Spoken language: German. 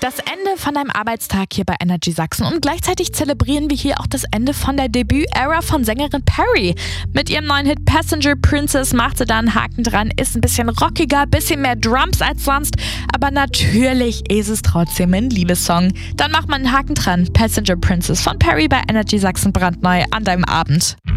Das Ende von einem Arbeitstag hier bei Energy Sachsen und gleichzeitig zelebrieren wir hier auch das Ende von der Debüt-Ära von Sängerin Perry. Mit ihrem neuen Hit Passenger Princess macht sie da einen Haken dran, ist ein bisschen rockiger, bisschen mehr Drums als sonst, aber natürlich ist es trotzdem ein Liebessong. Dann macht man einen Haken dran, Passenger Princess von Perry bei Energy Sachsen brandneu an deinem Abend.